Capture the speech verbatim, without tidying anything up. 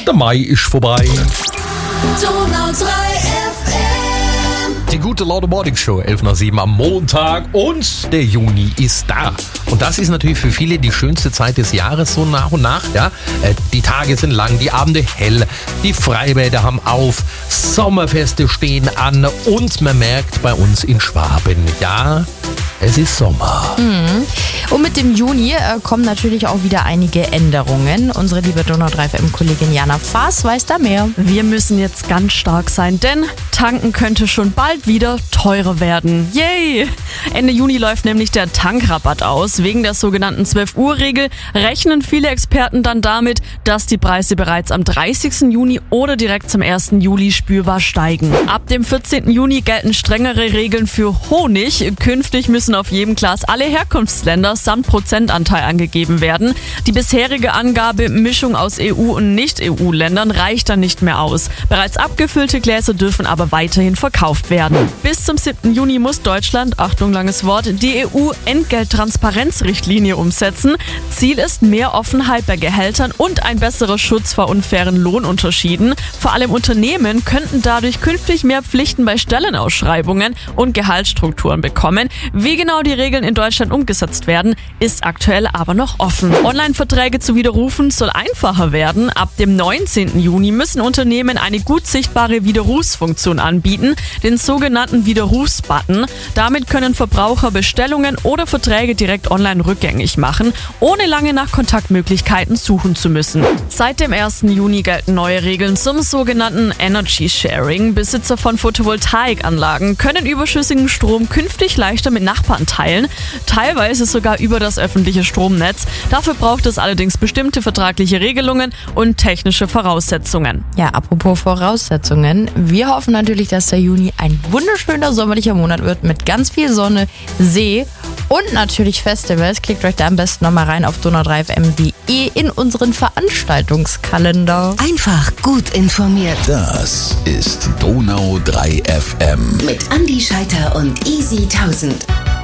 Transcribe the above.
Der Mai ist vorbei. Donau drei F M. Die gute Laune Morning Show, elf nach sieben am Montag und der Juni ist da. Und das ist natürlich für viele die schönste Zeit des Jahres, so nach und nach. Ja? Die Tage sind lang, die Abende hell, die Freibäder haben auf, Sommerfeste stehen an und man merkt bei uns in Schwaben, ja, es ist Sommer. Mhm. Und mit dem Juni äh, kommen natürlich auch wieder einige Änderungen. Unsere liebe Donau drei F M-Kollegin Jana Faas weiß da mehr. Wir müssen jetzt ganz stark sein, denn tanken könnte schon bald wieder teurer werden. Yay! Ende Juni läuft nämlich der Tankrabatt aus. Wegen der sogenannten zwölf-Uhr-Regel rechnen viele Experten dann damit, dass die Preise bereits am dreißigsten Juni oder direkt zum ersten Juli spürbar steigen. Ab dem vierzehnten Juni gelten strengere Regeln für Honig. Künftig müssen auf jedem Glas alle Herkunftsländer samt Prozentanteil angegeben werden. Die bisherige Angabe Mischung aus E U- und Nicht-E U-Ländern reicht dann nicht mehr aus. Bereits abgefüllte Gläser dürfen aber weiterhin verkauft werden. Bis zum siebten Juni muss Deutschland, Achtung langes Wort, die E U-Entgelttransparenzrichtlinie umsetzen. Ziel ist mehr Offenheit bei Gehältern und ein besserer Schutz vor unfairen Lohnunterschieden. Vor allem Unternehmen könnten dadurch künftig mehr Pflichten bei Stellenausschreibungen und Gehaltsstrukturen bekommen. Wie genau die Regeln in Deutschland umgesetzt werden, ist aktuell aber noch offen. Online-Verträge zu widerrufen soll einfacher werden. Ab dem neunzehnten Juni müssen Unternehmen eine gut sichtbare Widerrufsfunktion anbieten, den sogenannten Widerrufsbutton. Damit können Verbraucher Bestellungen oder Verträge direkt online rückgängig machen, ohne lange nach Kontaktmöglichkeiten suchen zu müssen. Seit dem ersten Juni gelten neue Regeln zum sogenannten Energy Sharing. Besitzer von Photovoltaikanlagen können überschüssigen Strom künftig leichter mit Nachbarn teilen, teilweise sogar über das öffentliche Stromnetz. Dafür braucht es allerdings bestimmte vertragliche Regelungen und technische Voraussetzungen. Ja, apropos Voraussetzungen. Wir hoffen natürlich, dass der Juni ein wunderschöner sommerlicher Monat wird mit ganz viel Sonne, See und natürlich Festivals. Klickt euch da am besten nochmal rein auf donau drei f m punkt d e in unseren Veranstaltungskalender. Einfach gut informiert. Das ist Donau drei F M. Mit Andi Scheiter und Easy tausend.